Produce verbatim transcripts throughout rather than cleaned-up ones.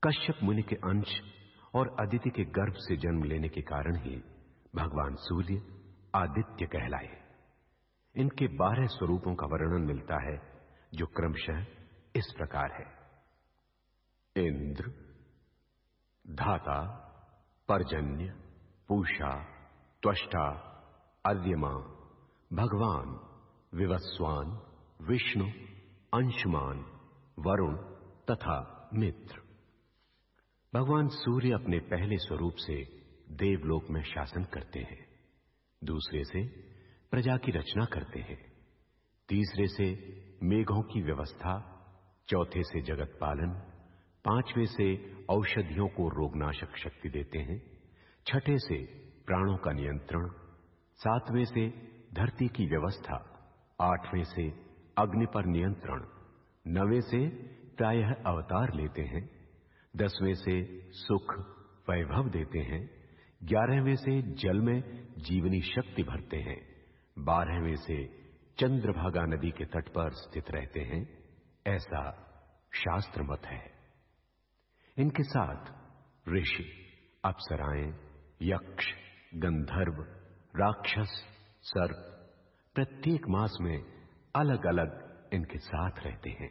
कश्यप मुनि के अंश और अदिति के गर्भ से जन्म लेने के कारण ही भगवान सूर्य आदित्य कहलाए। इनके बारह स्वरूपों का वर्णन मिलता है, जो क्रमशः इस प्रकार है: इंद्र, धाता, पर्जन्य, पूषा, त्वष्टा, अद्यमा, भगवान, विवस्वान, विष्णु, अंशुमान, वरुण तथा मित्र। भगवान सूर्य अपने पहले स्वरूप से देवलोक में शासन करते हैं, दूसरे से प्रजा की रचना करते हैं, तीसरे से मेघों की व्यवस्था, चौथे से जगत पालन, पांचवें से औषधियों को रोगनाशक शक्ति देते हैं, छठे से प्राणों का नियंत्रण, सातवें से धरती की व्यवस्था, आठवें से अग्नि पर नियंत्रण, नवें से प्रायः अवतार लेते हैं, दसवें से सुख वैभव देते हैं, ग्यारहवें से जल में जीवनी शक्ति भरते हैं, बारहवें से चंद्रभागा नदी के तट पर स्थित रहते हैं, ऐसा शास्त्र मत है। इनके साथ ऋषि, अप्सराएं, यक्ष, गंधर्व, राक्षस, सर्प प्रत्येक मास में अलग अलग इनके साथ रहते हैं।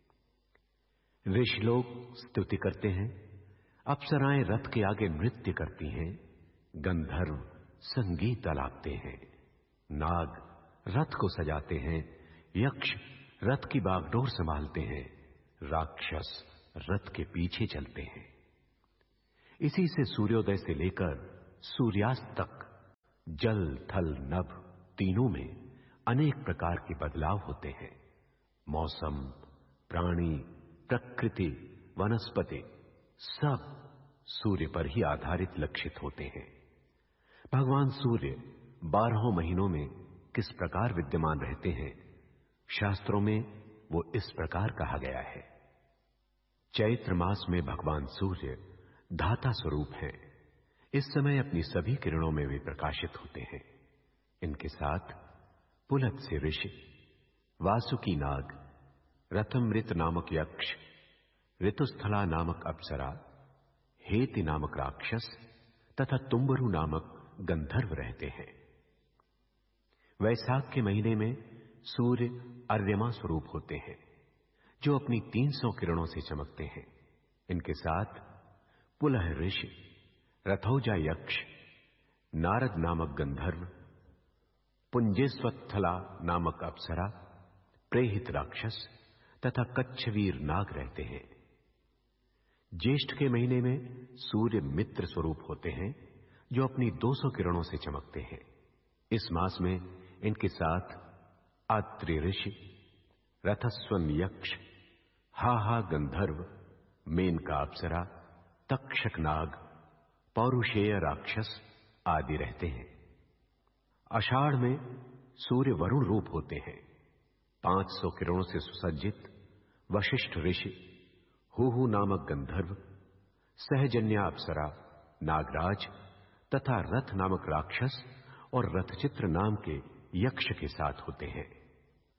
ऋषि लोग स्तुति करते हैं, अप्सराएं रथ के आगे नृत्य करती हैं, गंधर्व संगीत अलापते हैं, नाग रथ को सजाते हैं, यक्ष रथ की बागडोर संभालते हैं, राक्षस रथ के पीछे चलते हैं। इसी से सूर्योदय से लेकर सूर्यास्त तक जल, थल, नभ तीनों में अनेक प्रकार के बदलाव होते हैं। मौसम, प्राणी, प्रकृति, वनस्पति सब सूर्य पर ही आधारित लक्षित होते हैं। भगवान सूर्य बारहों महीनों में किस प्रकार विद्यमान रहते हैं, शास्त्रों में वो इस प्रकार कहा गया है: चैत्र मास में भगवान सूर्य धाता स्वरूप हैं। इस समय अपनी सभी किरणों में वे प्रकाशित होते हैं। इनके साथ पुलत्स्य ऋषि, वासुकी नाग, रथमृत नामक यक्ष, ऋतुस्थला नामक अप्सरा, हेति नामक राक्षस तथा तुम्बरु नामक गंधर्व रहते हैं। वैशाख के महीने में सूर्य अर्यमा स्वरूप होते हैं, जो अपनी तीन सौ किरणों से चमकते हैं। इनके साथ पुलह ऋषि, रथौजा यक्ष, नारद नामक गंधर्व, पुंजेस्वत्थला नामक अप्सरा, प्रेहित राक्षस तथा कच्छवीर नाग रहते हैं। ज्येष्ठ के महीने में सूर्य मित्र स्वरूप होते हैं, जो अपनी दो सौ किरणों से चमकते हैं। इस मास में इनके साथ आत्रि ऋषि, रथस्वन यक्ष, हाहा गंधर्व, मेनका अप्सरा, तक्षक नाग, पौरुषेय राक्षस आदि रहते हैं। आषाढ़ में सूर्य वरुण रूप होते हैं। पांच सौ किरणों से सुसज्जित वशिष्ठ ऋषि, हुहु नामक गंधर्व, सहजन्या अप्सरा, नागराज तथा रथ नामक राक्षस और रथचित्र नाम के यक्ष के साथ होते हैं।